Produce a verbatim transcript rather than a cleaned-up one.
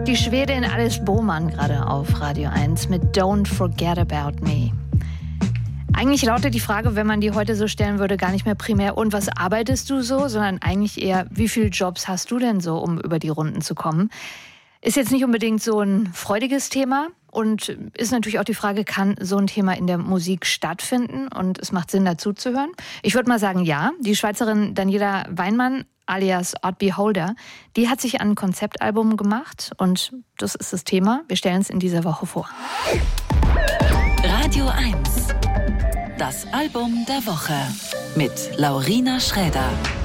Die Schwedin Alice Boman gerade auf Radio eins mit Don't Forget About Me. Eigentlich lautet die Frage, wenn man die heute so stellen würde, gar nicht mehr primär, und was arbeitest du so, sondern eigentlich eher, wie viele Jobs hast du denn so, um über die Runden zu kommen? Ist jetzt nicht unbedingt so ein freudiges Thema und ist natürlich auch die Frage, kann so ein Thema in der Musik stattfinden und es macht Sinn, dazu zu hören? Ich würde mal sagen, ja. Die Schweizerin Daniela Weinmann alias Odd Beholder, die hat sich ein Konzeptalbum gemacht und das ist das Thema. Wir stellen es in dieser Woche vor. Radio eins. Das Album der Woche mit Laurina Schräder.